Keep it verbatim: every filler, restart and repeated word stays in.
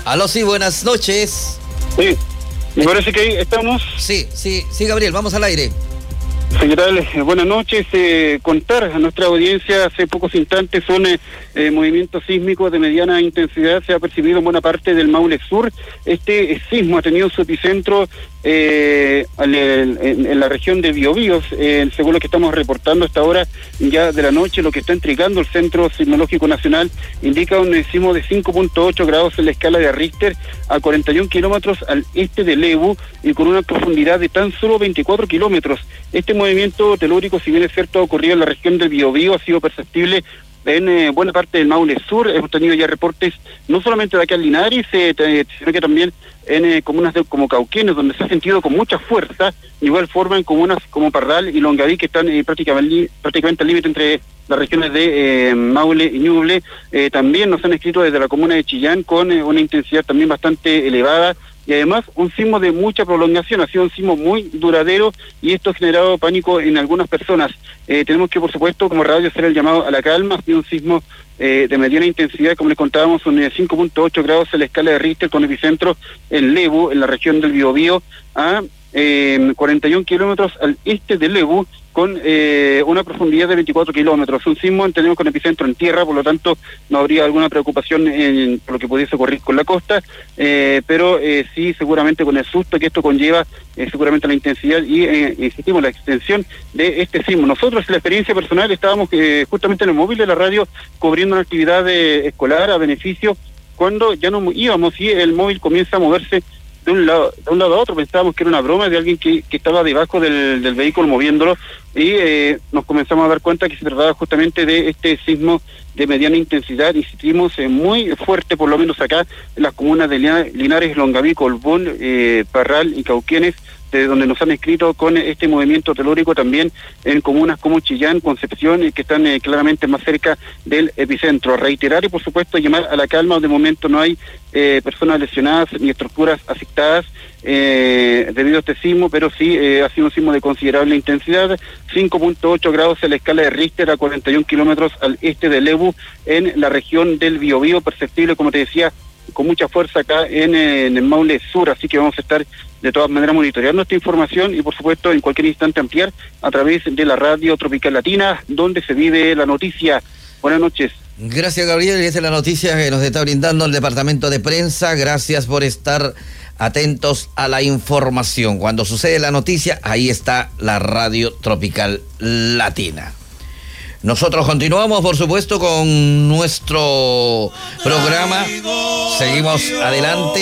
Aló, sí, buenas noches. Sí, me parece que ahí estamos. Sí, sí, sí, Gabriel, vamos al aire. Sí, ¿qué tal? Eh, buenas noches. Eh, contar a nuestra audiencia hace pocos instantes son eh, eh, movimientos sísmicos de mediana intensidad. Se ha percibido en buena parte del Maule Sur. Este eh, sismo ha tenido su epicentro eh, al, en, en la región de Biobíos. Eh, según lo que estamos reportando hasta ahora ya de la noche, lo que está entregando el Centro Sismológico Nacional indica un sismo de cinco punto ocho grados en la escala de Richter a cuarenta y un kilómetros al este de Lebu y con una profundidad de tan solo veinticuatro kilómetros. Este movimiento telúrico, si bien es cierto, ha ocurrido en la región del Biobío, ha sido perceptible en eh, buena parte del Maule Sur. Hemos tenido ya reportes no solamente de acá en Linares, eh, t- sino que también en eh, comunas de, como Cauquenes, donde se ha sentido con mucha fuerza. De igual forma en comunas como Parral y Longaví, que están eh, prácticamente, prácticamente al límite entre las regiones de eh, Maule y Ñuble. Eh, también nos han escrito desde la comuna de Chillán con eh, una intensidad también bastante elevada. Y además un sismo de mucha prolongación, ha sido un sismo muy duradero y esto ha generado pánico en algunas personas. Eh, tenemos que, por supuesto, como radio hacer el llamado a la calma. Ha sido un sismo eh, de mediana intensidad, como les contábamos, un cinco punto ocho grados en la escala de Richter con epicentro en Lebu, en la región del Biobío, a eh, cuarenta y un kilómetros al este de Lebu, con eh, una profundidad de veinticuatro kilómetros. Un sismo entendemos con epicentro en tierra, por lo tanto no habría alguna preocupación en, por lo que pudiese ocurrir con la costa, eh, pero eh, sí seguramente con el susto que esto conlleva, eh, seguramente la intensidad y, eh, insistimos, la extensión de este sismo. Nosotros, en la experiencia personal, estábamos eh, justamente en el móvil de la radio cubriendo una actividad eh, escolar a beneficio, cuando ya no íbamos y el móvil comienza a moverse de un lado de un lado a otro. Pensábamos que era una broma de alguien que, que estaba debajo del, del vehículo moviéndolo y eh, nos comenzamos a dar cuenta que se trataba justamente de este sismo de mediana intensidad. Insistimos, eh, muy fuerte, por lo menos acá en las comunas de Linares, Longaví, Colbún, eh, Parral y Cauquenes, de donde nos han escrito con este movimiento telúrico, también en comunas como Chillán, Concepción, que están eh, claramente más cerca del epicentro. Reiterar y, por supuesto, llamar a la calma. De momento no hay eh, personas lesionadas ni estructuras afectadas eh, debido a este sismo, pero sí eh, ha sido un sismo de considerable intensidad. cinco punto ocho grados en la escala de Richter a cuarenta y un kilómetros al este de Lebu, en la región del Biobío, perceptible, como te decía, con mucha fuerza acá en, en el Maule Sur. Así que vamos a estar de todas maneras monitoreando esta información y, por supuesto, en cualquier instante ampliar a través de la radio Tropical Latina, donde se vive la noticia. Buenas noches. Gracias, Gabriel, y esa es la noticia que nos está brindando el departamento de prensa. Gracias por estar atentos a la información. Cuando sucede la noticia, ahí está la radio Tropical Latina. Nosotros continuamos, por supuesto, con nuestro programa. Seguimos adelante.